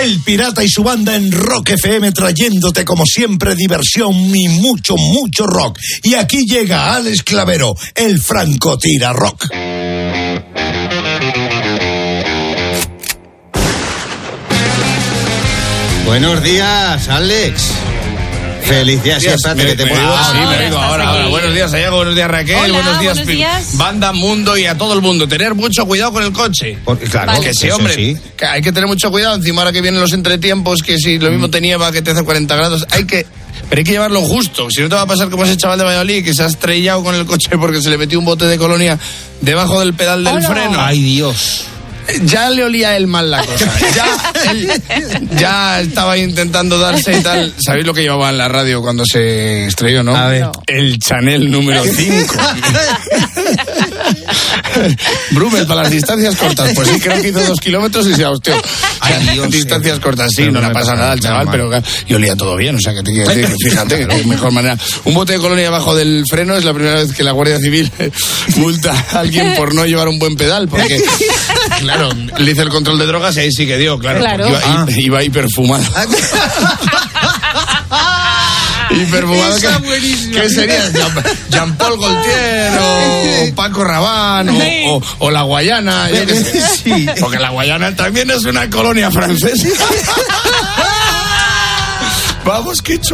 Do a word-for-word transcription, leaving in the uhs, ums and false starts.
El Pirata y su banda en Rock F M, trayéndote como siempre diversión y mucho, mucho rock. Y aquí llega Alex Clavero, el francotira rock. Buenos días, Alex. Feliz día, siempre hace que te me digo, sí, me digo ahora, ahora. Buenos días, Sayago, buenos días, Raquel, Hola, buenos días, buenos días. Banda, Mundo y a todo el mundo. Tener mucho cuidado con el coche. Porque, claro, Vale. Que sí, eso hombre, sí. que hay que tener mucho cuidado. Encima ahora que vienen los entretiempos, que si lo mismo te nieva, que te hace cuarenta grados, hay que... Pero hay que llevarlo justo, si no te va a pasar como ese chaval de Valladolid que se ha estrellado con el coche porque se le metió un bote de colonia debajo del pedal del Hola. freno. Ay, Dios. Ya le olía él mal la cosa. Ya, él, ya estaba intentando darse y tal. ¿Sabéis lo que llevaba en la radio cuando se estrelló, no? A ver. No. El Chanel número cinco. Brummel para las distancias cortas. Pues sí, creo que hizo dos kilómetros y se hostió. Ay, Dios, distancias sí. cortas, sí, Pero no no le me pasa pasa nada al nada chaval, mal. pero y olía todo bien. O sea, que te quiero decir, que fíjate, que mejor manera. Un bote de colonia debajo del freno es la primera vez que la Guardia Civil multa a alguien por no llevar un buen pedal, porque, claro, le hice el control de drogas y ahí sí que dio, claro. Claro. Iba, Ah. iba hiperfumado. Hiperfumado. Esa ¿Qué, buenísima. ¿Qué sería? Jean- Jean-Paul Gaultier o Paco Rabanne o, o, o la Guayana. Yo qué sé. Sí. Porque la Guayana también es una colonia francesa. Vamos, qué chulo.